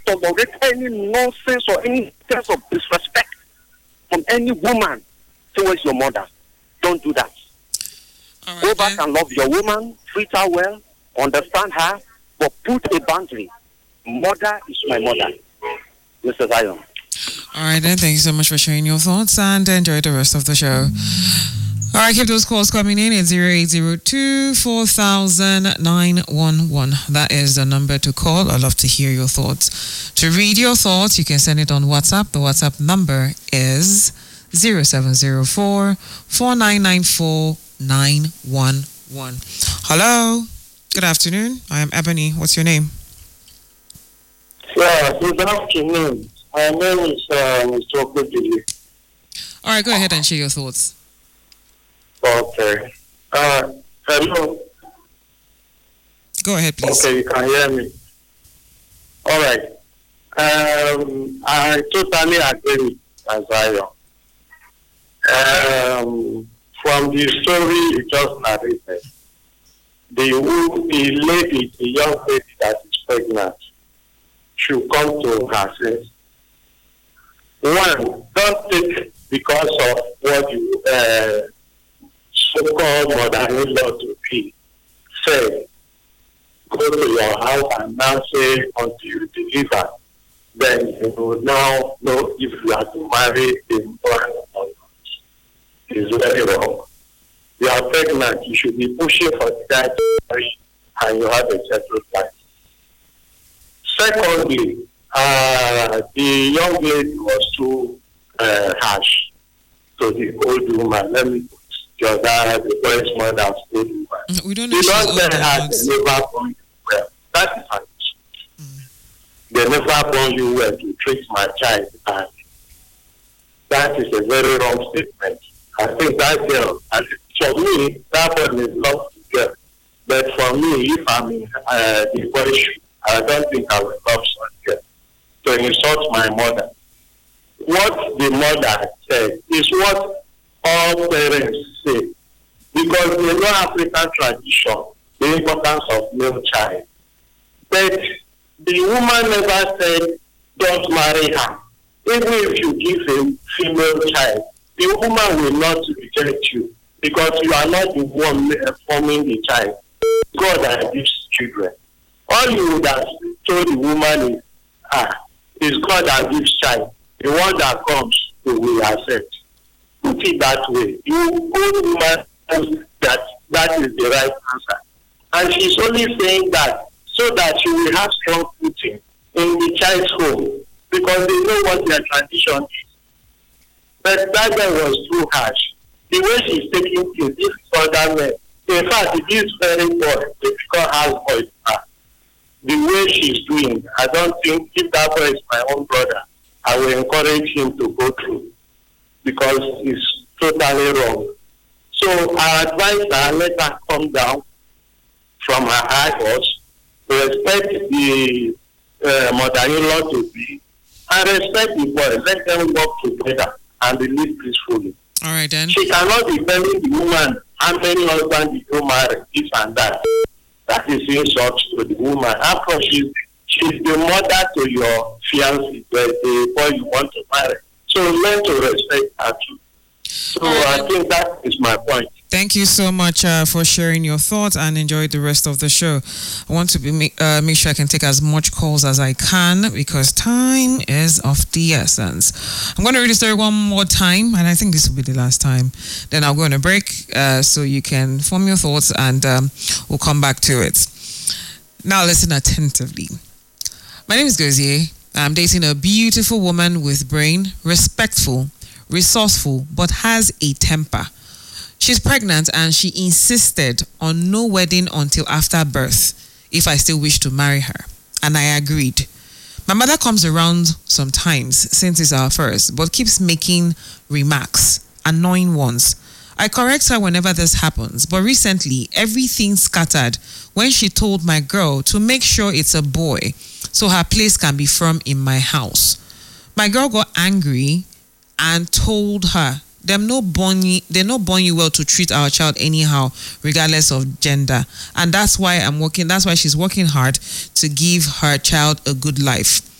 tolerate any nonsense or any sense of disrespect from any woman towards your mother. Don't do that. Right, go back and love your woman, treat her well, understand her, but put a boundary. Mother is my mother. Mr. Zion. All right, then. Thank you so much for sharing your thoughts and enjoy the rest of the show. All right, keep those calls coming in at 0802 4000 911. That is the number to call. I'd love to hear your thoughts. To read your thoughts, you can send it on WhatsApp. The WhatsApp number is 0704 4994 911. Hello. Good afternoon. I am Ebony. What's your name? Yeah, good afternoon. My name is Mr. Okudili. All right, go ahead and share your thoughts. Okay. Hello. Go ahead, please. Okay, you can hear me. All right. I totally agree with Zion. From the story you just narrated, the lady, the young lady that is pregnant, should come to her senses. One, don't take because of what you so-called mother-in-law to be said. Go to your house and now say until you deliver, then you will now know if you are to marry a man or not. It's very wrong. You are pregnant, you should be pushing for the guy to marry and you have a settled life. Secondly, the young lady was too harsh to the old woman. Let me put the boy's mother as old woman. We don't know. You don't tell her they never born you well. That is an issue. They never born you well to treat my child badly. That is a very wrong statement. I think that girl, and for me, that one is not the girl. But for me, if I'm in the boy's shoe, I don't think I will love such girl to insult my mother. What the mother said is what all parents say, because they know African tradition, the importance of male child. But the woman never said, don't marry her. Even if you give a female child, the woman will not reject you because you are not the one forming the child. God that gives children. All you would have told the woman is God that gives child. The one that comes, we will accept. Put it that way. You old woman knows that is the right answer. And she's only saying that so that she will have strong footing in the child's home because they know what their tradition is. But that girl was too harsh. The way she's taking things, this other men, in fact, this very boy, they become houseboy. The way she's doing, I don't think if that boy is my own brother, I will encourage him to go through because it's totally wrong. So I advise her, let her come down from her high horse, respect the mother-in-law to be, and respect the boy. Let them work together and live peacefully. All right, then. She cannot be telling the woman how many husbands you do marry, this and that. That is insult to the woman. After she's the mother to your fiancé, the boy you want to marry. So learn to respect her too. So I think that is my point. Thank you so much for sharing your thoughts and enjoy the rest of the show. I want to make sure I can take as much calls as I can because time is of the essence. I'm going to read the story one more time, and I think this will be the last time. Then I'll go on a break so you can form your thoughts, and we'll come back to it. Now listen attentively. My name is Gozie. I'm dating a beautiful woman with brain, respectful, resourceful, but has a temper. She's pregnant and she insisted on no wedding until after birth if I still wish to marry her. And I agreed. My mother comes around sometimes since it's our first, but keeps making remarks, annoying ones. I correct her whenever this happens, but recently everything scattered when she told my girl to make sure it's a boy so her place can be firm in my house. My girl got angry and told her they're not born you well to treat our child anyhow, regardless of gender. And that's why she's working hard to give her child a good life.